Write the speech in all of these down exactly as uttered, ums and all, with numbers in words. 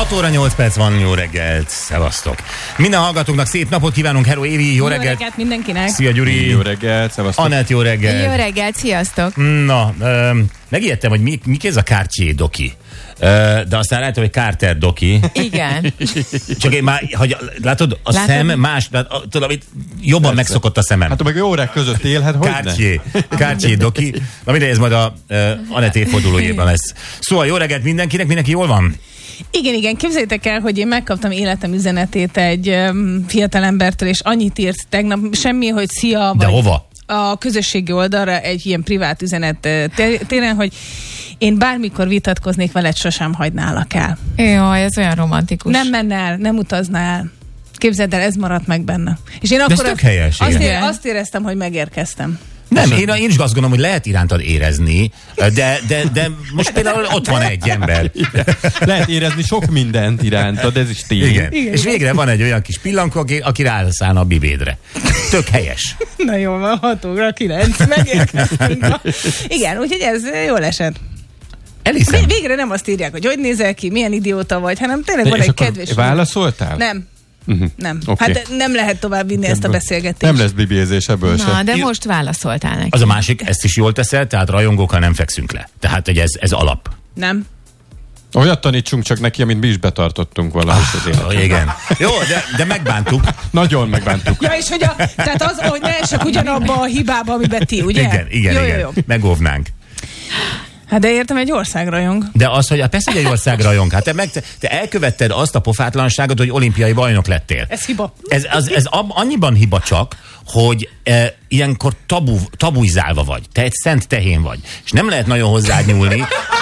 hat óra nyolc perc van, jó reggelt, szevasztok. Minden hallgatóknak szép napot kívánunk, hello Évi, jó, jó reggelt. reggelt mindenkinek. Szia Gyuri. Jó reggelt, szevasztok. Anett, jó reggelt. Jó reggelt, sziasztok. Na, um, megijedtem, hogy mi, mi ez a Cartier doki. Uh, de aztán látom, hogy Carter doki. Igen. Csak én már, hogy, látod, a látod? Szem más, tudod, amit jobban Persze. megszokott a szemem. Hát meg jó órák között él, hát hogy Cartier, Cartier doki. Na mindegy, ez majd a uh, Anett évfordulójában lesz. Szóval jó reggelt mindenkinek, mindenki jól van? Igen, igen, képzeljétek el, hogy én megkaptam életem üzenetét egy um, fiatalembertől, és annyit írt tegnap, semmi, hogy szia. De vagy hova? A közösségi oldalra egy ilyen privát üzenet téren, hogy én bármikor vitatkoznék veled, sosem hagynálak el. Jaj, ez olyan romantikus. Nem menne el, nem utazna el. Képzeld el, ez maradt meg benne. És én akkor ez tök helyes, azt, ér, azt éreztem, hogy megérkeztem. Nem, én, én is azt gondolom, hogy lehet irántad érezni, de, de, de most például ott van egy ember. Igen. Lehet érezni sok mindent irántad, ez is tény. Igen. Igen. És végre van egy olyan kis pillankó, aki, aki rászállna a bibédre. Tök helyes. Na jó, van, hat óra kilenc, megérkeztünk. Igen, úgyhogy ez jól esett. Eliszem. Végre nem azt írják, hogy hogy nézel ki, milyen idióta vagy, hanem tényleg de van egy kedves... Válaszoltál? Nem. Uh-huh. Nem. Okay. Hát nem lehet tovább vinni ezt a beszélgetést. Nem lesz bibézés ebből Na, se. de most válaszoltál neki. Az a másik, ezt is jól teszel, tehát rajongókkal nem fekszünk le. Tehát, hogy ez, ez alap. Nem. Olyat tanítsunk csak neki, amit mi is betartottunk valahogy az életben. Igen. Jó, de, de megbántuk. Nagyon megbántuk. Ja, és hogy a, tehát az, hogy ne esek ugyanabba a hibába, amiben ti, ugye? Igen, igen, jó, igen. Jó, jó. Megóvnánk. Hát de értem, egy ország rajong. De az, hogy persze, hogy egy ország rajong. Hát te, meg, te elkövetted azt a pofátlanságot, hogy olimpiai bajnok lettél. Ez hiba. Ez, az, ez annyiban hiba csak, hogy e, ilyenkor tabu, tabuizálva vagy. Te egy szent tehén vagy. És nem lehet nagyon hozzád nyúlni.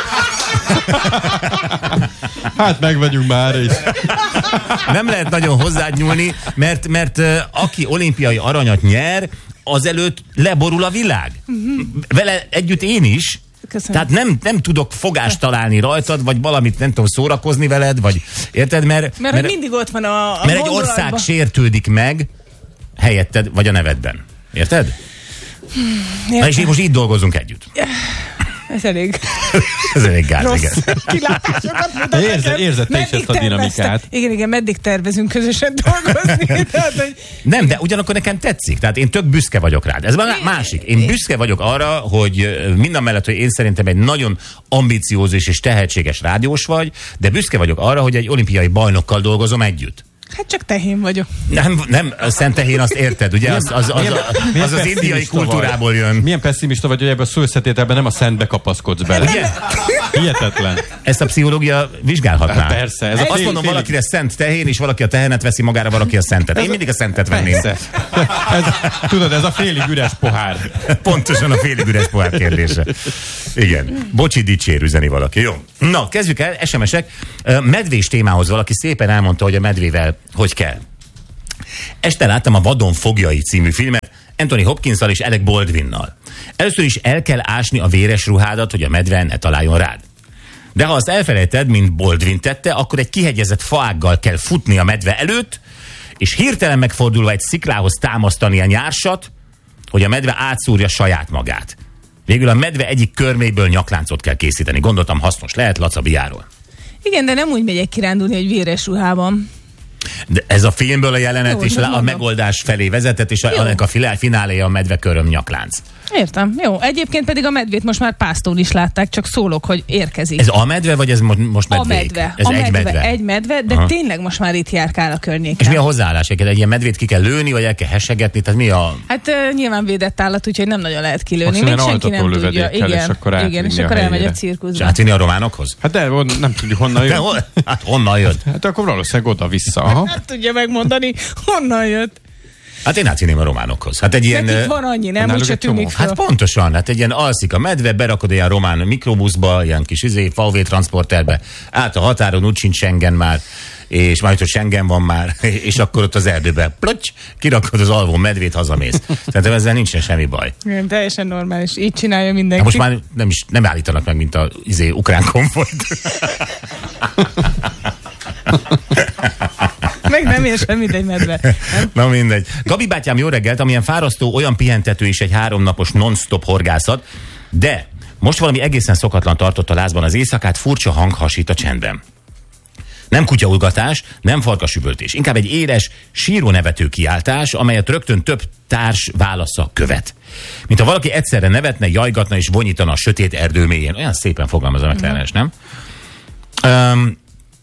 Hát meg vagyunk már is. Nem lehet nagyon hozzád nyúlni, mert, mert e, aki olimpiai aranyat nyer, azelőtt leborul a világ. Vele együtt én is. Köszönöm. Tehát nem, nem tudok fogást találni rajtad, vagy valamit nem tudom szórakozni veled, vagy érted, mert... Mert, mert mindig ott van a, a Mert egy ország sértődik meg helyetted, vagy a nevedben. Érted? Hmm, Na és most így dolgozunk együtt. Ez elég... Ez elég gáz, rossz igen. kilátásokat mutat. Érzed, érzed te is ezt a dinamikát. Igen, igen, meddig tervezünk közösen dolgozni. Tehát, hogy... Nem, de ugyanakkor nekem tetszik. Tehát én tök büszke vagyok rád. Ez már másik. Én büszke vagyok arra, hogy mindamellett, hogy én szerintem egy nagyon ambiciózus és tehetséges rádiós vagy, de büszke vagyok arra, hogy egy olimpiai bajnokkal dolgozom együtt. Hát csak tehén vagyok. Nem, nem, a szent tehén azt érted, ugye? Az az, az, az, az, az indiai kultúrából jön. Milyen pessimista vagy, hogy ebben a szóösszetételben nem a szentbe kapaszkodsz bele. Ugye? Hihetetlen. Ezt a pszichológia vizsgálhatná. Hát persze. Ez Azt a fél, mondom, fél... valakire szent tehén, és valaki a tehenet veszi magára, valaki a szentet. Én mindig a szentet venném. Ez, tudod, ez a félig üres pohár. Pontosan a félig üres pohár kérdése. Igen. Bocsi, dicsér, üzeni valaki. Jó. Na, kezdjük el. es em esek. Medvés témához valaki szépen elmondta, hogy a medvével hogy kell. Este láttam a Vadon fogjai című filmet Anthony Hopkinsszal és Alec Baldwinnal. Először is el kell ásni a véres ruhádat, hogy a medve ne találjon rád. De ha azt elfelejted, mint Baldwin tette, akkor egy kihegyezett faággal kell futni a medve előtt, és hirtelen megfordulva egy sziklához támasztani a nyársat, hogy a medve átszúrja saját magát. Végül a medve egyik körméből nyakláncot kell készíteni. Gondoltam, hasznos lehet Laca Biáról. Igen, de nem úgy megyek kirándulni, hogy véres ruhában. De ez a filmből a jelenet, jó, és a megoldás felé vezetett, és a, a fináléja a medve köröm nyaklánc. Értem, jó. Egyébként pedig a medvét most már pásztón is látták, csak szólok, hogy érkezik. Ez a medve, vagy ez most, most medvék? A medve. Ez a egy medve, medve. Egy medve, de Aha. tényleg most már itt járkál a környéken. És mi a hozzáállás? Egy ilyen medvét ki kell lőni, vagy el kell hesegetni? Tehát mi a... Hát uh, nyilván védett állat, úgyhogy nem nagyon lehet kilőni. Még senki nem tudja. Igen, és akkor, igen, és akkor elmegy a cirkuszba. És átvinni a románokhoz? Hát de nem tudjuk honnan jött. Hol? Hát honnan jött? Hát akkor valószínűleg oda-vissza. Aha. Hát tudja megmondani, honnan jött. Hát én átvinném a románokhoz. Hát egy ilyen... Nekik van annyi, nem? Úgy se tűnik fel. Hát pontosan, hát egy ilyen alszik a medve, berakod ilyen román mikrobuszba, ilyen kis izé, vé vé transporterbe, át a határon, úgy sincs Schengen már, és majd, hogy Schengen van már, és akkor ott az erdőbe, plöcs, kirakod az alvó medvét, hazamész. Szerintem ezzel nincsen semmi baj. Igen, teljesen normális. Így csinálja mindenki. Hát most már nem is nem állítanak meg, mint az izé, ukrán komfort. Meg nem ér semmit egy medve. Nem? Na mindegy. Gabi bátyám, jó reggelt, amilyen fárasztó, olyan pihentető is egy háromnapos non-stop horgászat, de most valami egészen szokatlan tartott a lázban az éjszakát, furcsa hang hasít a csendben. Nem kutyaugatás, nem farkasüvöltés. Inkább egy éles, síró nevető kiáltás, amelyet rögtön több társ válasza követ. Mint ha valaki egyszerre nevetne, jajgatna és vonyítana a sötét erdő mélyén. Olyan szépen fogalmaz a McLaren-es, nem? Um,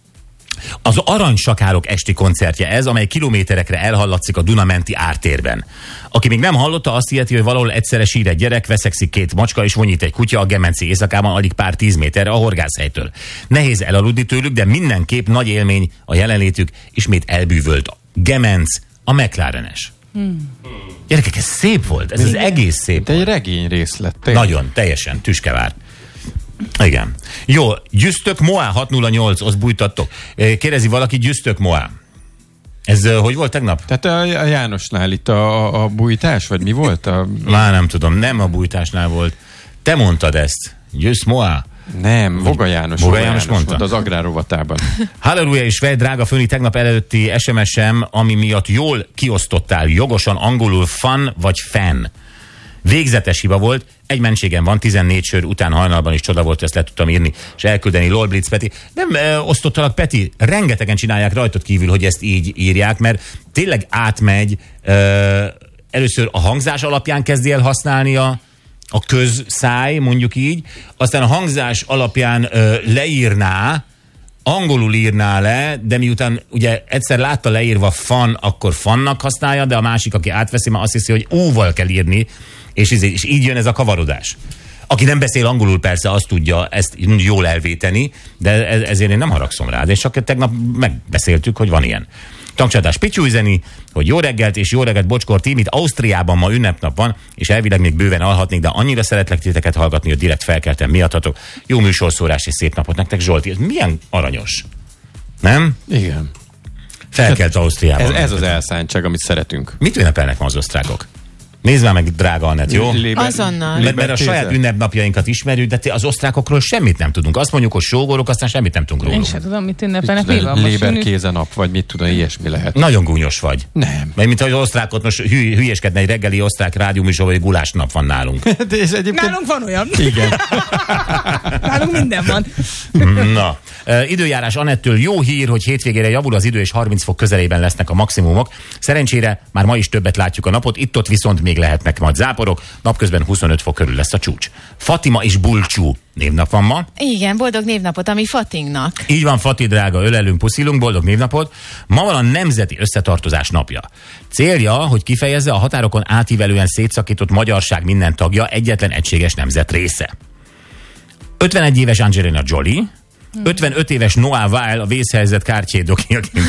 az Aranysakálok esti koncertje ez, amely kilométerekre elhallatszik a Duna-menti ártérben. Aki még nem hallotta, azt hiheti, hogy valahol egyszerre sír egy gyerek, veszekszik két macska és vonyít egy kutya a Gemenci éjszakában alig pár tíz méterre a horgászhelytől. Nehéz elaludni tőlük, de mindenképp nagy élmény a jelenlétük, ismét elbűvölt Gemenc, a McLaren-es. Hmm. Gyerekek, ez szép volt, ez az egész szép De volt. egy regény részlet. Tényleg. Nagyon, teljesen, tüskevár. Igen. Jó, gyűztök Moá hat nulla nyolc, azt bújtattok. Kérdezi valaki, gyűztök Moá. Ez uh, hogy volt tegnap? Tehát a, a Jánosnál itt a, a bújtás, vagy mi volt? A... Már nem tudom, nem a bújtásnál volt. Te mondtad ezt. Gyűsz Moá? Nem, Voga János. Voga János mondta? mondta az agrárrovatában. Halleluja és Fej, drága Föni, tegnap előtti es em es-em, ami miatt jól kiosztottál, jogosan angolul fun vagy fan. Végzetes hiba volt, egy mentségem van, tizennégy sör után hajnalban is csoda volt, ezt le tudtam írni, és elküldeni Lol Blitz Peti. Nem e, osztottalak, Peti, rengetegen csinálják rajtad kívül, hogy ezt így írják, mert tényleg átmegy, e, először a hangzás alapján kezdi el használni a, a közszáj, mondjuk így, aztán a hangzás alapján e, leírná, angolul írná le, de miután ugye egyszer látta leírva fan, akkor fannak használja, de a másik, aki átveszi, már azt hiszi, hogy óval kell írni, és, és így jön ez a kavarodás. Aki nem beszél angolul, persze azt tudja ezt jól elvéteni, de ezért én nem haragszom rád, és csak tegnap megbeszéltük, hogy van ilyen. Tankcsatás Pityú üzeni, hogy jó reggelt, és jó reggelt, Bocskor tím, itt Ausztriában ma ünnepnap van, és elvileg még bőven alhatnék, de annyira szeretlek titeket hallgatni, hogy direkt felkeltem miattatok. Jó műsorszórás és szép napot nektek, Zsolti. Ez milyen aranyos. Nem? Igen. Felkelt Ausztriában. Ez, ez az elszántság, amit szeretünk. Mit ünnepelnek ma az osztrákok? Nézd már meg, drága Annett, jó? Léber, Azonnal. Mert, mert a saját ünnepnapjainkat ismerjük, de te az osztrákokról semmit nem tudunk. Azt mondjuk, hogy sógorok, aztán semmit nem tudunk róluk. Én sem tudom, mit ünnepelnek. Mi van most? Léberkéze nap, vagy mit tudom, ilyesmi lehet. Nagyon gúnyos vagy. Nem. Mert mint ahogy az osztrákot most hű, hülyeskedne, egy reggeli osztrák rádióműsor, vagy gulás nap van nálunk. De és egyébként... Nálunk van olyan. Igen. Nálunk minden van. Na, uh, időjárás Anettől jó hír, hogy hétvégére javul az idő, és harminc fok közelében lesznek a maximumok. Szerencsére már ma is többet látjuk a napot, itt-ott viszont még lehetnek majd záporok, napközben huszonöt fok körül lesz a csúcs. Fatima és Bulcsú névnap van ma. Igen, boldog névnapot, ami Fatingnak. Így van, Fati drága, ölelünk, puszilunk, boldog névnapot. Ma van a Nemzeti Összetartozás napja. Célja, hogy kifejezze a határokon átívelően szétszakított magyarság minden tagja egyetlen egységes nemzet része. ötvenegy éves Angelina Jolie, ötvenöt éves Noah Weil, a vészhelyzet kártyédokiaként.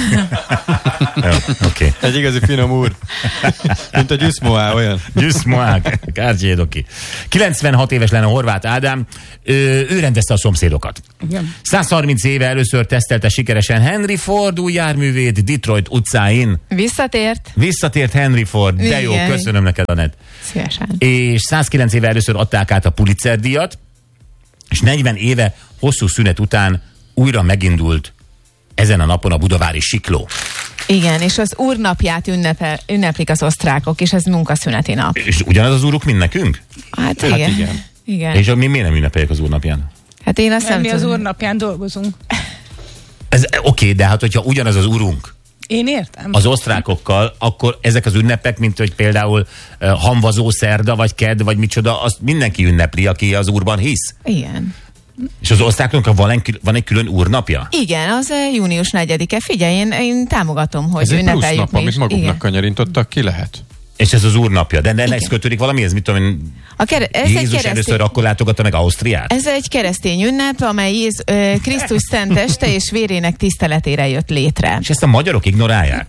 Okay. Egy igazi finom úr. Mint a Gyuszmoá, olyan. Gyuszmoá, kártyédoki. kilencvenhat éves lenne Horváth Ádám, ő, ő rendezte a szomszédokat. Igen. száz harminc éve először tesztelte sikeresen Henry Ford új járművét Detroit utcáin. Visszatért. Visszatért Henry Ford, de jó, Igen. köszönöm neked, Anett. Szívesen. És százkilenc éve először adták át a Pulitzer-díjat, és negyven éve hosszú szünet után újra megindult ezen a napon a budavári sikló. Igen, és az úrnapját ünnepel, ünneplik az osztrákok, és ez munkaszüneti nap. És ugyanaz az úruk, mint nekünk? Hát, Hát igen. igen. igen. És mi miért nem ünnepeljük az úrnapján? Hát én azt Nem, nem mi az tudom. úrnapján dolgozunk. Ez oké, okay, de hát hogyha ugyanaz az urunk Én értem. az osztrákokkal, akkor ezek az ünnepek, mint hogy például uh, hamvazó szerda, vagy kedd, vagy micsoda, azt mindenki ünnepli, aki az úrban hisz. Igen. És az osztráknak van egy, van egy külön úrnapja? Igen, az eh, június negyedike. Figyelj, én, én támogatom, hogy Ez egy plusz ünnepeljük nap, mi amit is. maguknak Igen. kanyarintottak, ki lehet. És ez az úrnapja. De ennek Igen. kötődik valami, ez mit tudom én, A kere- ez egy Jézus keresztény... először akkor látogatta meg Ausztriát? Ez egy keresztény ünnep, amely Jéz, ö, Krisztus szent teste és vérének tiszteletére jött létre. És ezt a magyarok ignorálják?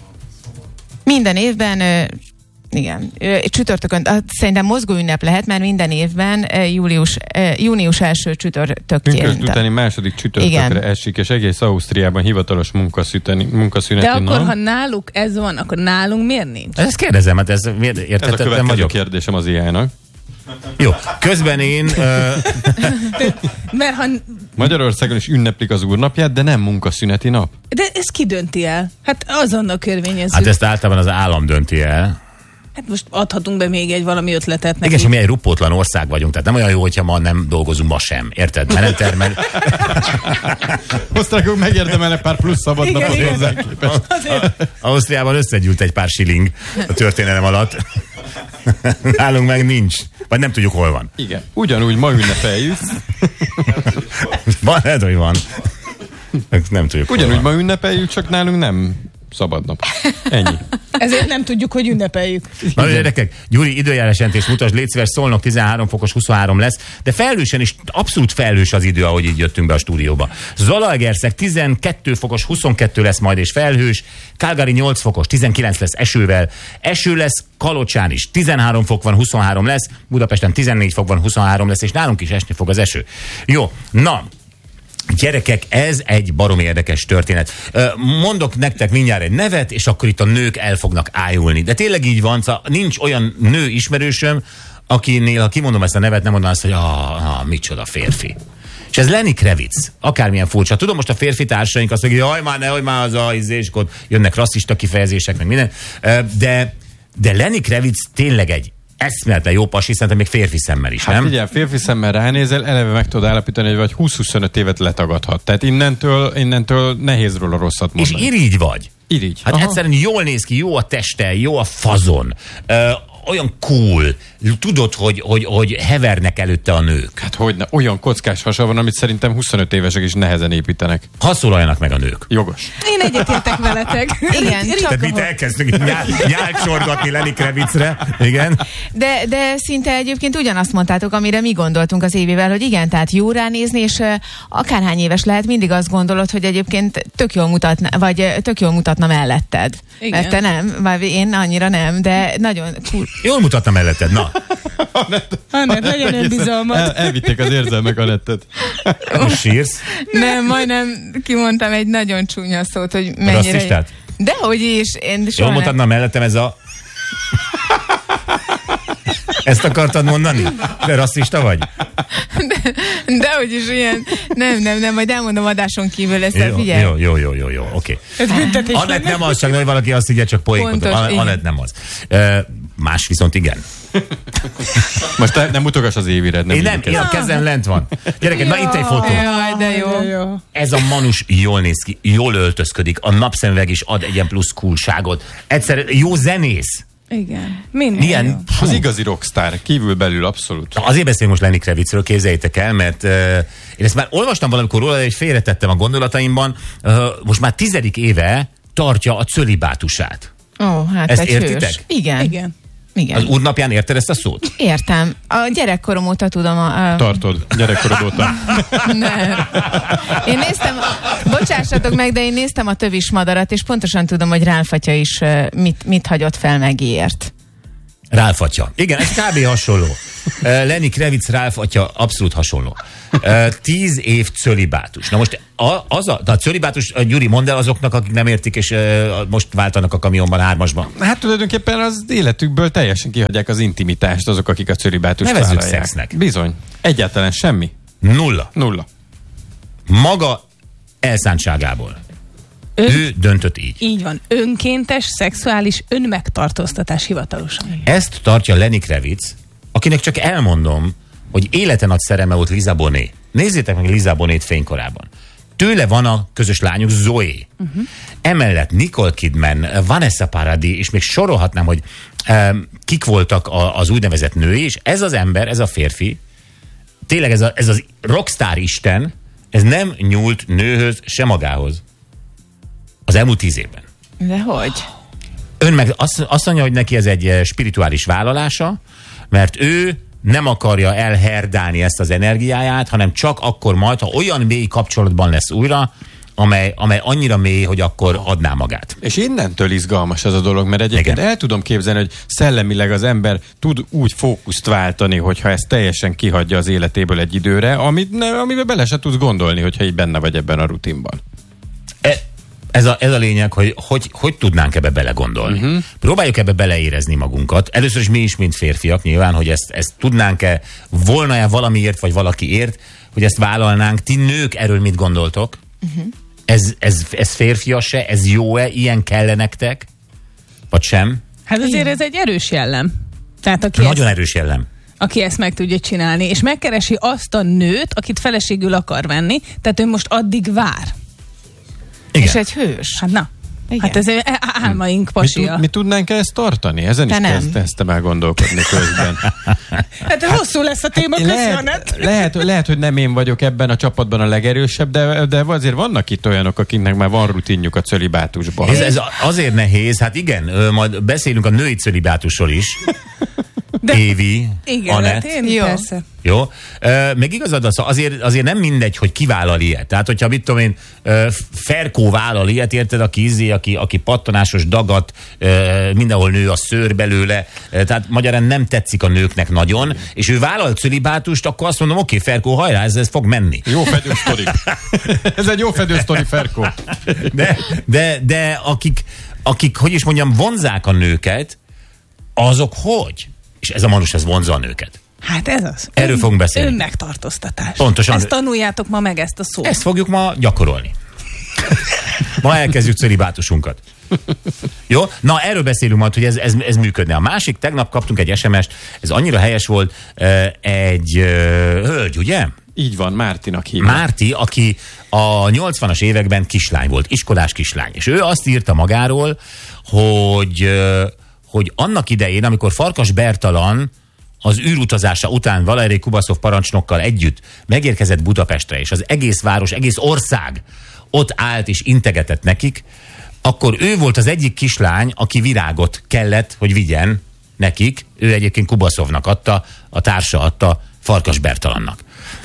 Minden évben, ö, igen, ö, csütörtökön, hát szerintem mozgó ünnep lehet, mert minden évben ö, július, ö, június első csütörtökként. Pünkösd utáni második csütörtökre Igen. esik, és egész Ausztriában hivatalos munkaszüneti, munkaszüneti De akkor, nap. ha náluk ez van, akkor nálunk miért nincs? Ezt kérdezem, hát ez miért Ez a értettem következő vagyok? kérdésem az ilyenek. Jó, közben én... Uh, Mert ha... Magyarországon is ünneplik az úrnapját, de nem munkaszüneti nap. De ez ki dönti el? Hát azonnal körvényezzük. hát ezt általában az állam dönti el. Hát most adhatunk be még egy valami ötletet neki. Igen, és mi egy rupótlan ország vagyunk, tehát nem olyan jó, hogyha ma nem dolgozunk, ma sem. Érted? Mert nem termel. Osztrákok megérdemelnek pár plusz szabadnapot hozzá képest. Ausztriában összegyűlt egy pár shilling a történelem alatt. Nálunk meg nincs. Vagy nem tudjuk, hol van. Igen. Ugyanúgy ma ünnepeljük. Van, lehet, hogy van. Nem tudjuk. Ugyanúgy ma ünnepeljük, csak nálunk nem szabad nap. Ennyi. Ezért nem tudjuk, hogy ünnepeljük. Na, gyerekek, Gyuri, időjárás jelentés mutasd, légy szíves, Szolnok tizenhárom fokos, huszonhárom lesz, de felhősen is abszolút felhős az idő, ahogy így jöttünk be a stúdióba. Zalaegerszeg tizenkettő fokos, huszonkettő lesz majd és felhős, Calgary nyolc fokos, tizenkilenc lesz esővel, eső lesz Kalocsán is, tizenhárom fok van, huszonhárom lesz, Budapesten tizennégy fok van, huszonhárom lesz, és nálunk is esni fog az eső. Jó, na, gyerekek, ez egy baromi érdekes történet. Mondok nektek mindjárt egy nevet, és akkor itt a nők el fognak ájulni. De tényleg így van, szóval nincs olyan nő ismerősöm, akinél, ha kimondom ezt a nevet, nem mondaná azt, hogy ah, ah, micsoda férfi. És ez Lenny Kravitz, akármilyen furcsa. Tudom, most a férfi társaink azt mondják, hogy jaj, már nehogy már az a izéskod, jönnek rasszista kifejezések, meg minden. De, de Lenny Kravitz tényleg egy eszméletlen jó pasi, szerintem még férfi szemmel is, hát nem? Figyelj, férfi szemmel ránézel, eleve meg tudod állapítani, hogy vagy húsz-huszonöt évet letagadhat. Tehát innentől, innentől nehéz róla rosszat mondani. És irigy vagy. Irigy. Hát aha. egyszerűen jól néz ki, jó a teste, jó a fazon, ö, olyan cool, tudod, hogy, hogy, hogy hevernek előtte a nők. Hát hogyne, olyan kockás hasa van, amit szerintem huszonöt évesek is nehezen építenek. Ha szólaljanak meg a nők. Jogos. Én egyetértek veletek. Igen, csak Tehát mit elkezdünk nyál, nyálcsorgatni Lenny Kravitzre, igen? De, de szinte egyébként ugyanazt mondtátok, amire mi gondoltunk az Évivel, hogy igen, tehát jó ránézni, és uh, akárhány éves lehet, mindig azt gondolod, hogy egyébként tök jól mutatna, vagy uh, tök jól mutatna melletted. Igen. Mert te nem, vagy én annyira nem, de nagyon cool. Jól mutatna melletted, na. Anett, legyen önbizalmat. El, elvitték az érzelmek Anettет. Most sírsz? Nem, majdnem kimondtam egy nagyon csúnya szót, hogy mennyire... Rasszistát? Dehogy is. Én soha Jól nem. mutatna mellettem ez a... Ezt akartad mondani? De rasszista vagy? De, dehogy is ilyen. Nem, nem, nem, majd elmondom adáson kívül ezt, Jó, figyelj. jó, jó, jó, jó, jó, oké. Ez büntetés. Anett nem az, csak hogy valaki azt így csak poénkodott. Pontos, igen. Anett nem az. Uh, más viszont igen. Most te nem mutogass az Évire. Nem Én nem, én a kezem lent van. Gyerekek, na itt egy fotó. Jaj, de jó. jó. Ez a manus jól néz ki, jól öltözködik, a napszemüveg is ad egy ilyen plusz coolságot. Egyszer jó zenész. Igen. Minden Milyen, jó. Az igazi rockstar, kívül belül abszolút. Na, azért beszélünk most Lenny Kravitzről, képzeljétek el, mert uh, én ezt már olvastam valamikor róla, és félretettem a gondolataimban. Uh, most már tizedik éve tartja a cölibátusát. Ó, hát Ezt egy értitek? hős. Igen. Igen. Igen. Az úrnapján érted ezt a szót? Értem. A gyerekkorom óta tudom. A, a... Tartod, gyerekkorod óta. Nem. Én néztem, bocsássatok meg, de én néztem a tövis madarat, és pontosan tudom, hogy Ralph atya is uh, mit, mit hagyott fel megért. Ralph atya. Igen, ez kb. Hasonló. Uh, Lenny Kravitz, Ralph atya abszolút hasonló. Uh, tíz év cölibátus. Na most a, az a, a cölibátus, a Gyuri, mondd el azoknak, akik nem értik, és uh, most váltanak a kamionban, hármasban. Hát tulajdonképpen az életükből teljesen kihagyják az intimitást azok, akik a cölibátust Nevezzük vállalják. szexnek. Bizony. Egyáltalán semmi. Nulla. Nulla. Maga elszántságából. Ön... Ő döntött így. Így van. Önkéntes, szexuális önmegtartóztatás hivatalosan. Ezt tartja Lenny Kravitz, akinek csak elmondom, hogy élete nagy szereme volt Lisa Bonet. Nézzétek meg Lisa Bonet fénykorában. Tőle van a közös lányuk Zoe. Uh-huh. Emellett Nicole Kidman, Vanessa Paradis, és még sorolhatnám, hogy um, kik voltak a, az úgynevezett női, és ez az ember, ez a férfi, tényleg ez, a, ez az rockstar isten, ez nem nyúlt nőhöz, se magához. Az elmúlt tíz évben. De hogy? Ön meg azt, azt mondja, hogy neki ez egy spirituális vállalása, mert ő nem akarja elherdálni ezt az energiáját, hanem csak akkor majd, ha olyan mély kapcsolatban lesz újra, amely, amely annyira mély, hogy akkor adná magát. És innentől izgalmas ez a dolog, mert egyébként Igen. el tudom képzelni, hogy szellemileg az ember tud úgy fókuszt váltani, hogyha ezt teljesen kihagyja az életéből egy időre, amit ne, amiben bele se tudsz gondolni, hogyha így benne vagy ebben a rutinban. E, ez, a, ez a lényeg, hogy hogy, hogy tudnánk ebbe belegondolni. Uh-huh. Próbáljuk ebbe beleérezni magunkat. Először is mi is, mint férfiak, nyilván, hogy ezt, ezt tudnánk-e, volna-e valamiért, vagy valakiért, hogy ezt vállalnánk. Ti nők erről mit gondoltok? Uh-huh. Ez, ez, ez férfias-e? Ez jó-e? Ilyen kell nektek? Vagy sem? Hát azért ez egy erős jellem. Tehát aki Nagyon ezt, erős jellem. aki ezt meg tudja csinálni, és megkeresi azt a nőt, akit feleségül akar venni, tehát ő most addig vár. Igen. És egy hős. Hát na. Igen. Hát ez álmaink Mi, pasia. tud, mi tudnánk ezt tartani? Ezen Te is nem. kezd, kezdtem el gondolkodni közben. Hát hosszú lesz a téma, köszi, Lehet, Anett. lehet, lehet, hogy nem én vagyok ebben a csapatban a legerősebb, de, de azért vannak itt olyanok, akiknek már van rutinjuk a cölibátusban. Ez, ez azért nehéz, hát igen, ö, majd beszélünk a női cölibátusról is. De- Évi, Igen, Anett. hát én Jó. persze. Jó? Ö, meg igazad az, azért, azért nem mindegy, hogy ki vállal ilyet. Tehát, hogyha mit tudom én, ö, Ferkó vállal ilyet, érted, aki izé, aki, aki pattanásos dagat, ö, mindenhol nő a szőr belőle, ö, tehát magyarán nem tetszik a nőknek nagyon, és ő vállal cölibátust, akkor azt mondom, oké, okay, Ferkó, hajrá, ez, ez fog menni. Jó fedő sztori. Ez egy jó fedő sztori, Ferkó. De, de, de akik, akik, hogy is mondjam, vonzák a nőket, azok hogy? És ez a manus, ez vonzza a nőket. Hát ez az. Erről Ön- fogunk beszélni. Önmegtartóztatás. Pontosan. Ezt tanuljátok ma meg, ezt a szót. Ezt fogjuk ma gyakorolni. Ma elkezdjük cölibátusunkat. Jó? Na, erről beszélünk majd, hogy ez, ez, ez működne. A másik, tegnap kaptunk egy es em est, ez annyira helyes volt, egy hölgy, ugye? Így van, Mártinak hívják. Márti, aki a nyolcvanas években kislány volt, iskolás kislány. És ő azt írta magáról, hogy, hogy annak idején, amikor Farkas Bertalan az űrutazása után Valeri Kubaszov parancsnokkal együtt megérkezett Budapestre, és az egész város, egész ország ott állt és integetett nekik, akkor ő volt az egyik kislány, aki virágot kellett, hogy vigyen nekik. Ő egyébként Kubaszovnak adta, a társa adta Farkas Bertalannak.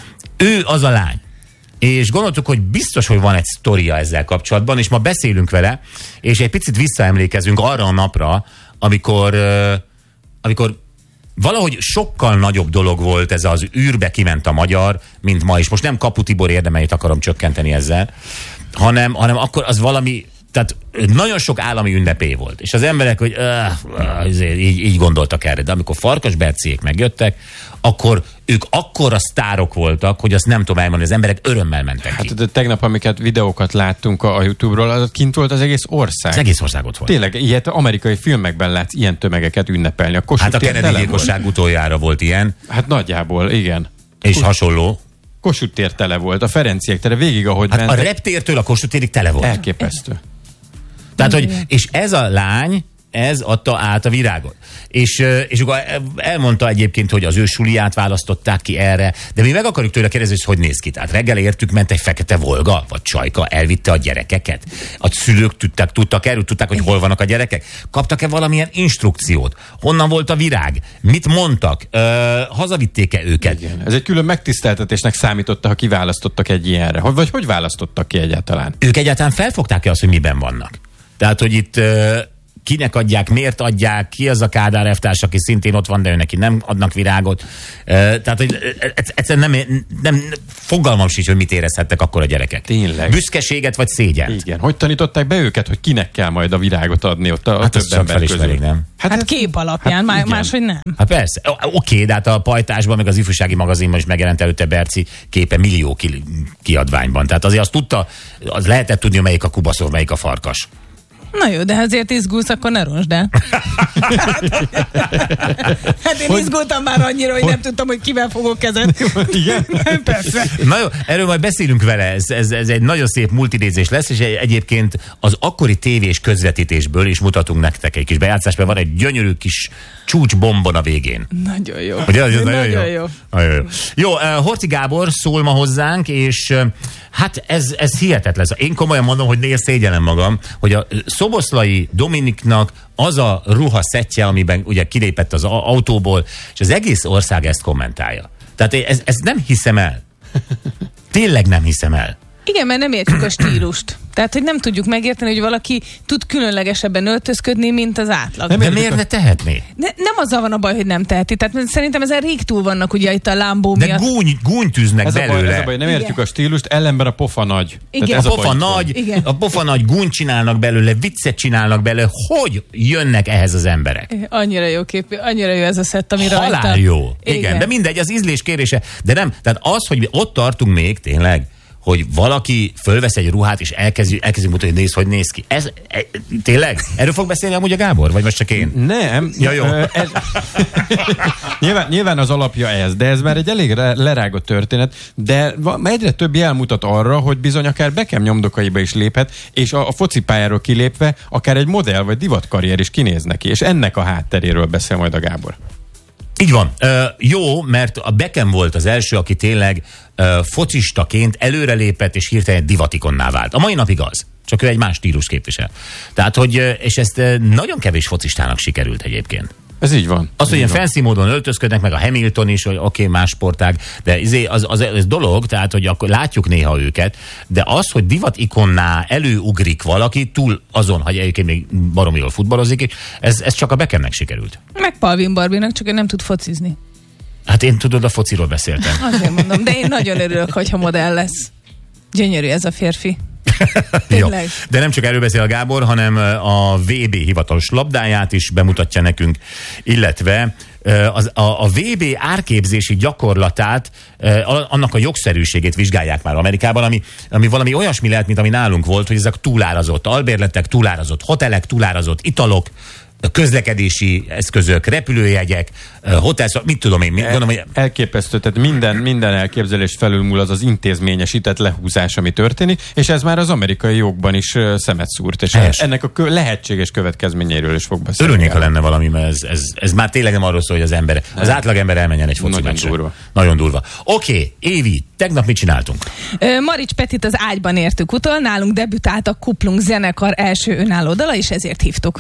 Ő az a lány. És gondoltuk, hogy biztos, hogy van egy sztoria ezzel kapcsolatban, és ma beszélünk vele, és egy picit visszaemlékezünk arra a napra, amikor, uh, amikor valahogy sokkal nagyobb dolog volt ez az űrbe kiment a magyar, mint ma is. Most nem Kapu Tibor érdemeit akarom csökkenteni ezzel, hanem, hanem akkor az valami, tehát nagyon sok állami ünnepé volt. És az emberek, hogy uh, uh, így, így gondoltak erre. De amikor Farkas Berciék megjöttek, akkor ők akkora sztárok voltak, hogy azt nem tudom elmondani, az emberek örömmel mentek ki. Hát de tegnap, amiket videókat láttunk a, a YouTube-ról, az kint volt az egész ország. Az egész országot volt. Tényleg, ilyet amerikai filmekben látsz ilyen tömegeket ünnepelni. A Kossuth Hát a tér Kennedy tele gyilkosság volt. utoljára volt ilyen, Hát nagyjából, igen. és hasonló. Kossuth tér tele volt, a Ferenciek tere végig, ahogy Hát a mentek, reptértől a Kossuth térig tele volt. elképesztő. Tehát, hogy, és ez a lány, ez adta át a virágot. És, és akkor elmondta egyébként, hogy az ő suliát választották ki erre, de mi meg akarjuk tőle kérdezni, hogy hogy néz ki. Tehát reggel értük, ment egy fekete Volga, vagy csajka, elvitte a gyerekeket. A szülők tudták, tudtak erről, tudták, hogy hol vannak a gyerekek. Kaptak-e valamilyen instrukciót? Honnan volt a virág? Mit mondtak? Ö, hazavitték-e őket? Igen. Ez egy külön megtiszteltetésnek számította, ha kiválasztottak egy ilyenre. Hogy- Vagy hogy választottak ki egyáltalán? Ők egyáltalán felfogták-e azt, hogy miben vannak? Tehát, hogy itt ö, kinek adják, miért adják, ki az a Kádár elvtárs, aki szintén ott van, de ő neki nem adnak virágot. Ö, tehát, hogy ö, egyszerűen nem, nem, fogalmam sincs, hogy mit érezhettek akkor a gyerekek. Tényleg. Büszkeséget vagy szégyent? Igen. Hogy tanították be őket, hogy kinek kell majd a virágot adni ott a, a Hát több azt csak ember közül? felismerik, nem? Hát, hát kép alapján, hát hát igen. máshogy nem. Hát persze. O- Oké, de hát a Pajtásban, meg az ifjúsági magazinban is megjelent előtte Berci képe millió ki- kiadványban. Tehát azért azt tudta, az lehetett tudni, hogy melyik a Kubaszov, melyik a Farkas. Na jó, de ha azért izgulsz, akkor ne ronsd el. Hát én Hogy- izgultam már annyira, hogy, hogy- nem tudtam, hogy kivel fogok kezet. Igen? Persze. Na jó, erről majd beszélünk vele, ez, ez, ez egy nagyon szép multidézés lesz, és egyébként az akkori tévés közvetítésből is mutatunk nektek egy kis bejátszást, mert van egy gyönyörű kis csúcsbombon a végén. Nagyon jó. Ugye, az Nagyon jó. Nagyon jó. Jó, uh, Horthy Gábor szól ma hozzánk, és uh, hát ez, ez hihetetlen. Én komolyan mondom, hogy néha szégyellem magam, hogy a Szoboszlai Dominiknak az a ruha szettje, amiben ugye kilépett az a- autóból, és az egész ország ezt kommentálja. Tehát ez, ez nem hiszem el. Tényleg nem hiszem el. Igen, mert nem értjük a stílust. Tehát, hogy nem tudjuk megérteni, hogy valaki tud különlegesebben öltözködni, mint az átlag. Nem De értjük miért a- ne tehetné? Ne, nem azzal van a baj, hogy nem teheti. Tehát szerintem ezen rég túl vannak ugye itt a Lambó De miatt. gúny, gúnytűznek Ez a, baj, belőle. ez a baj, nem Igen. értjük a stílust, ellenben a pofa nagy. Igen. Tehát A ez pofa baj. nagy, Igen. a pofa nagy gúnyt csinálnak belőle, viccet csinálnak belőle. Hogy jönnek ehhez az emberek? Annyira jó kép, annyira jó ez a szett, ami rajta. Halál jó. Igen. Igen. De mindegy, az ízlés kérése. De nem, tehát az, hogy mi ott tartunk még, tényleg, hogy valaki fölvesz egy ruhát, és elkezdi, elkezdi mutatni, hogy nézd, hogy néz ki. Ez, e, tényleg? Erről fog beszélni amúgy a Gábor? Vagy most csak én? Nem. Ja, jó. Ez, nyilván, nyilván az alapja ez, de ez már egy elég lerágott történet, de egyre több jel mutat arra, hogy bizony akár Beckham nyomdokaiba is léphet, és a, a focipályáról kilépve akár egy modell vagy divatkarrier is kinéz neki, és ennek a hátteréről beszél majd a Gábor. Így van. Uh, jó, mert a Beckham volt az első, aki tényleg uh, focistaként előrelépett, és hirtelen divatikonná vált. A mai napig az. Csak ő egy más stílus képvisel. Tehát, hogy, uh, és ezt uh, nagyon kevés focistának sikerült egyébként. Ez így van. Az, hogy ilyen fancy módon öltözködnek, meg a Hamilton is, hogy oké, okay, más sportág, de izé, az, az, az dolog, tehát, hogy akkor látjuk néha őket, de az, hogy divatikonná előugrik valaki, túl azon, hogy egyébként még baromi jól futballozik, ez, ez csak a Beckhamnek sikerült. Meg Palvin Barbinak, csak ő nem tud focizni. Hát én tudod, a fociról beszéltem. Azért mondom, de én nagyon örülök, hogyha modell lesz. Gyönyörű ez a férfi. Jó. De nem csak erről beszél a Gábor, hanem a vé bé hivatalos labdáját is bemutatja nekünk, illetve az, a, a vé bé árképzési gyakorlatát, annak a jogszerűségét vizsgálják már Amerikában, ami, ami valami olyasmi lehet, mint ami nálunk volt, hogy ezek túlárazott albérletek, túlárazott hotelek, túlárazott italok, közlekedési eszközök, repülőjegyek, hotelsz, mit tudom én, mit gondolom, hogy... Elképesztő, tehát minden, minden elképzelés felülmúl az az intézményesített lehúzás, ami történik, és ez már az amerikai jogban is szemet szúrt, és Helyes. ennek a kö- lehetséges következményeiről is fog beszélni. Örülnék, ha lenne valami, mert ez, ez, ez már tényleg nem arról szól, hogy az ember, az átlag ember elmenjen egy foci Nagyon meccsre. durva. Nagyon durva. Oké, okay, Évi, tegnap mit csináltunk? Ö, Marics Petit az ágyban értük utol, nálunk debütált a Kuplung zenekar első önálló dala, és ezért hívtuk.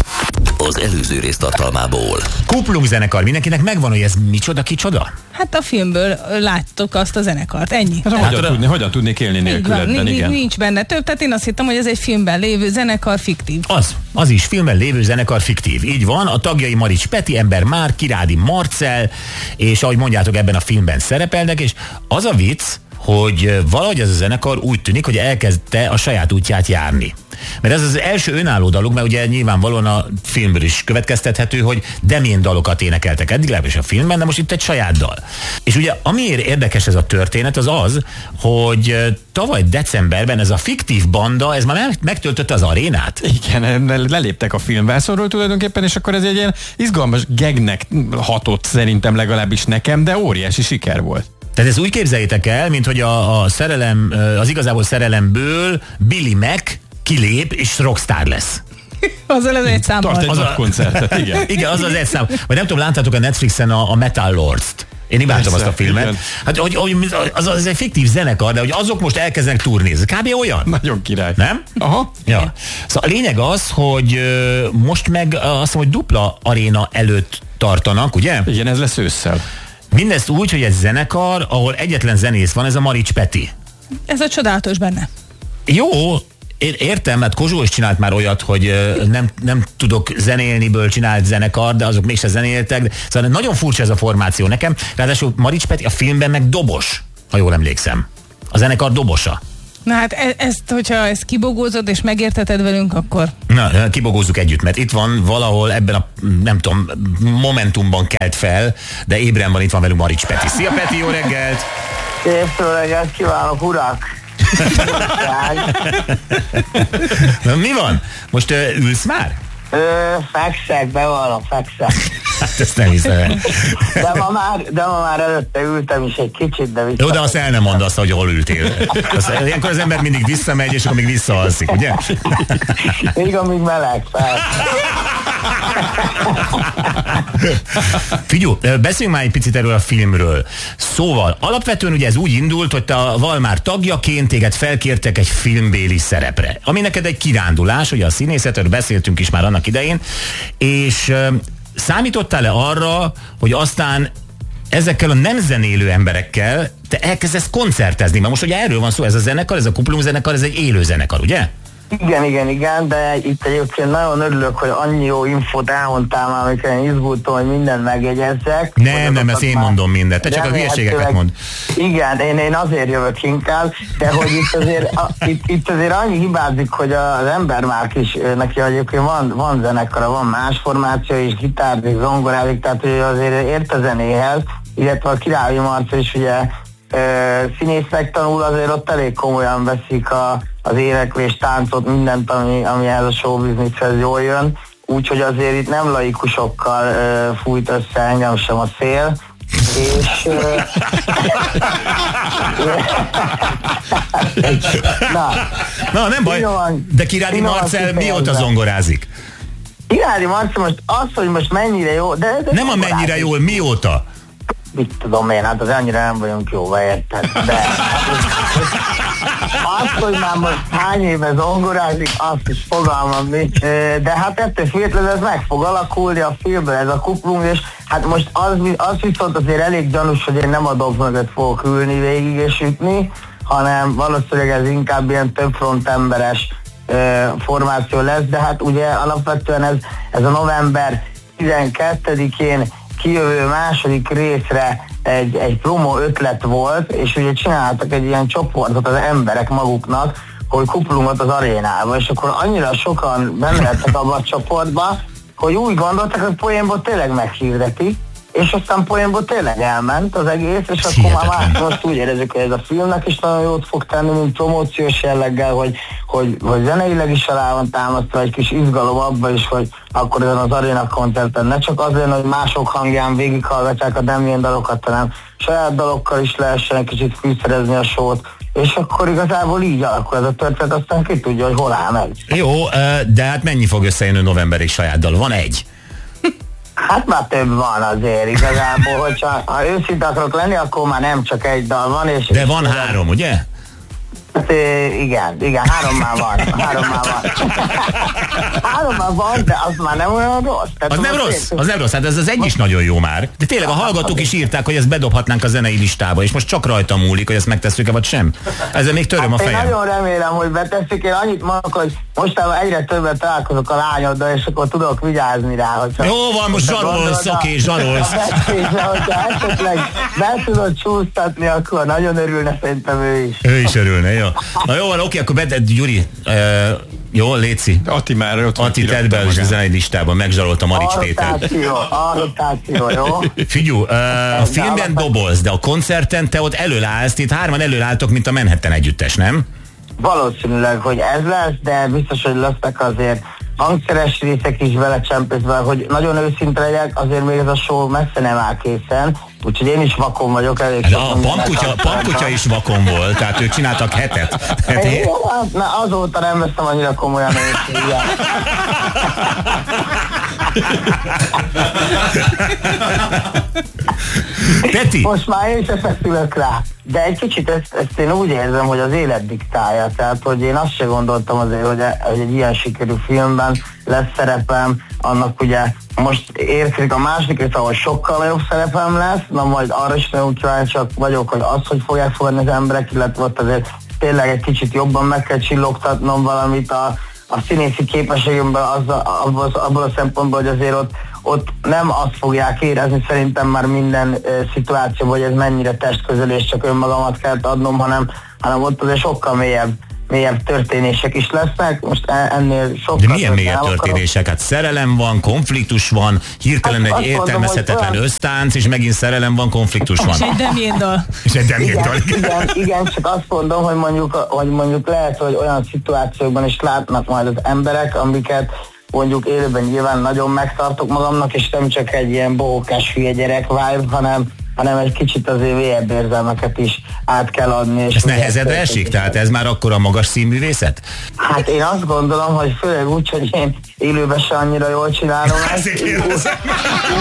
Az előző rész tartalmából. Kuplung zenekar, mindenkinek megvan, hogy ez micsoda, kicsoda? Hát a filmből láttok azt a zenekart, ennyi. Hát, hogyan, tudni, hogyan tudnék élni nélkül van, ebben, igen. Nincs benne több, tehát én azt hittem, hogy ez egy filmben lévő zenekar, fiktív. Az, az is filmben lévő zenekar fiktív. Így van, a tagjai Marics Peti, Ember Már, Kirádi Marcell, és ahogy mondjátok, ebben a filmben szerepelnek, és az a vicc, hogy valahogy ez a zenekar úgy tűnik, hogy elkezdte a saját útját járni. Mert ez az első önálló daluk, mert ugye nyilvánvalóan a filmből is következtethető, hogy demén dalokat énekeltek eddig, legalábbis a filmben, de most itt egy saját dal. És ugye amiért érdekes ez a történet, az az, hogy tavaly decemberben ez a fiktív banda, ez már megtöltötte az arénát. Igen, leléptek a filmvászonról tulajdonképpen, és akkor ez egy ilyen izgalmas gegnek hatott szerintem legalábbis nekem, de óriási siker volt. Tehát ezt úgy képzeljétek el, mint hogy a, a szerelem, az igazából szerelemből Billy Mac kilép és rockstar lesz. Azzal az egy számmal. Tart egy Az nagy a- koncertet, igen. Igen, az az egy szám. Vagy nem tudom, láttátok a Netflixen a, a Metal Lords-t. Én imádtam Persze, azt a filmet. igen. Hát, hogy, hogy az, az egy fiktív zenekar, de hogy azok most elkezdenek turnézni. Kb. Olyan. Nagyon király. Nem? Aha. Ja. Szóval a lényeg az, hogy ö, most meg azt mondom, hogy dupla aréna előtt tartanak, ugye? Igen, ez lesz ősszel. Mindezt úgy, hogy egy zenekar, ahol egyetlen zenész van, ez a Marics Peti. Ez a csodálatos benne. Jó, én értem, mert Kozsó is csinált már olyat, hogy ö, nem, nem tudok zenélniből csinált zenekar, de azok mégse zenéltek. De, szóval nagyon furcsa ez a formáció nekem. Ráadásul Marics Peti a filmben meg dobos, ha jól emlékszem. A zenekar dobosa. Na hát e- ezt, hogyha ezt kibogózod és megérteted velünk, akkor... Na, kibogózzuk együtt, mert itt van valahol ebben a, nem tudom, momentumban kelt fel, de ébren van, itt van velünk Marics Peti. Szia Peti, jó reggelt! Szép jó reggelt kívánok, urak! Na, mi van? Most ö, ülsz már? Ö, fekszek, bevallom, fekszek. Hát ezt nem hiszem. De ma már, de ma már előtte ültem is egy kicsit, de vissza. Jó, de azt el nem mondd azt, hogy hol ültél. Azt, ilyenkor az ember mindig visszamegy, és akkor még visszaalszik, ugye? Még amíg meleg fel. Figyú, beszéljünk már egy picit erről a filmről. Szóval, alapvetően ugye ez úgy indult, hogy te a Valmár tagjaként téged felkértek egy filmbéli szerepre, ami neked egy kirándulás, ugye a színészetről beszéltünk is már annak idején, és uh, számítottál-e arra, hogy aztán ezekkel a nem zenélő emberekkel te elkezdesz koncertezni? Mert most ugye erről van szó, ez a zenekar, ez a Kuplung zenekar, ez egy élő zenekar, ugye? Igen, igen, igen, de itt egyébként nagyon örülök, hogy annyi jó infót elmondtál már, amikor én izgultam, hogy mindent megjegyezzek. Nem, nem, ezt én mondom mindent, te csak a hülyeségeket mond. Igen, én, én azért jövök inkább, de hogy itt azért, a, itt, itt azért annyi hibázik, hogy az ember már is, neki egyébként van, van zenekara, van más formáció is, gitárzik, zongorázik, tehát hogy azért ért a zenéhez, illetve a Királyi Marca is ugye színésznek tanul, azért ott elég komolyan veszik a, az éneklés, táncot, mindent, ami, ami ez a showbizniszhez jól jön. Úgyhogy azért itt nem laikusokkal uh, fújt össze engem sem a szél. És... Uh, na, Na, nem baj, finoman, de Kirádi Marcell mióta zongorázik? Kirádi Marcell most az, hogy most mennyire jó, de... de Nem a mennyire jól, mióta? Mit tudom én, hát az annyira nem vagyunk jóba, érted? De azt, hogy már most hány éve zongorázik, azt is fogalmam nincs. De hát ettől függetlenül ez meg fog alakulni a filmben, ez a kuplung, és hát most az, az viszont azért elég gyanús, hogy én nem a dob mögött fogok ülni végig és ütni, hanem valószínűleg ez inkább ilyen több front emberes formáció lesz, de hát ugye alapvetően ez, ez a november tizenkettedikén kijövő második részre egy, egy promo ötlet volt, és ugye csináltak egy ilyen csoportot az emberek maguknak, hogy kuplungot az arénába, és akkor annyira sokan benne lettek abba a csoportba, hogy úgy gondoltak, hogy poénból tényleg meghirdetik, és aztán poénból tényleg elment az egész, és Ez akkor már hihetetlen. már most úgy érezzük, hogy ez a filmnek is nagyon jót fog tenni, mint promóciós jelleggel, hogy, hogy, hogy zeneileg is alá van támasztva, egy kis izgalom abban is, hogy akkor ezen az aréna koncerten ne csak azért, hogy mások hangján végighallgatják a Damien dalokat, hanem saját dalokkal is lehessen egy kicsit fűszerezni a sót, és akkor igazából így alakul ez a történet, aztán ki tudja, hogy hol áll meg. Jó, de hát mennyi fog összejönni novemberig saját dal? Van egy. Hát már több van azért igazából, hogyha ha őszinte akarok lenni, akkor már nem csak egy dal van. És De van három, ugye? Hát, igen, igen, három már van, három már van. Három már van, de az már nem olyan rossz. Tehát Az nem rossz, az nem rossz, hát ez az egy is nagyon jó már. De tényleg a hallgatók is írták, hogy ezt bedobhatnánk a zenei listába, és most csak rajta múlik, hogy ezt megtesszük-e, vagy sem. Ezzel még töröm a Hát én fejem. nagyon remélem, hogy beteszik, én annyit mondok, hogy mostában egyre többet találkozok a lányoddal, és akkor tudok vigyázni rá, hogyha... Jó van, most zsarolsz, oké, zsarolsz. És hogyha esetleg be tudod csúsztatni, akkor nagyon örülne szerintem ő is. Ő is örülne, jó. Na jó van, oké, akkor beded, Gyuri, uh, jó, léci. Ati már ott Ati, tedd be a zenei listában, megzsarolta Marics Péter. Arrotáció, arrotáció, jó? Figyú, uh, a filmben dobolsz, de a koncerten te ott előállsz, itt hárman előálltok, mint a Manhattan együttes, nem? Valószínűleg, hogy ez lesz, de biztos, hogy lesznek azért hangszeres részek is belecsempészve, hogy nagyon őszinte legyek, azért még ez a show messze nem áll készen, úgyhogy én is vakon vagyok elég. Hát a Pankutya, Pankutya is vakon volt, tehát ők csináltak hetet. Hát én... Na, azóta nem veszem annyira komolyan őszinte. Peti! Most már én se feszülök rá. De egy kicsit ezt, ezt én úgy érzem, hogy az élet diktálja. Tehát, hogy én azt se gondoltam azért, hogy, hogy egy ilyen sikerű filmben lesz szerepem. Annak ugye most érkezik a második rész, ahol sokkal nagyobb szerepem lesz. Na majd arra is nagyon kíváncsiak vagyok, hogy az, hogy fogják fogadni az emberek, illetve ott azért tényleg egy kicsit jobban meg kell csillogtatnom valamit a, a színészi képességemből abból, abból a szempontból, hogy azért ott ott nem azt fogják érezni szerintem már minden uh, szituációban, hogy ez mennyire testközölés, csak önmagamat kell adnom, hanem, hanem ott azért sokkal mélyebb, mélyebb történések is lesznek. Most ennél sokkal... De milyen mélyebb történések? Hát szerelem van, konfliktus van, hirtelen hát egy értelmezhetetlen olyan... össztánc, és megint szerelem van, konfliktus van. És egy Damien dal. És egy Damien dal. Igen, igen, igen, csak azt mondom, hogy mondjuk, hogy mondjuk lehet, hogy olyan szituációkban is látnak majd az emberek, amiket mondjuk élőben nyilván nagyon megtartok magamnak, és nem csak egy ilyen bohókás hülye gyerek vibe, hanem, hanem egy kicsit azért mélyebb érzelmeket is át kell adni. És ez nehezedre esik? Tehát ez már akkor a magas színművészet? Hát én azt gondolom, hogy főleg úgy, hogy én élőben se annyira jól csinálom ezt.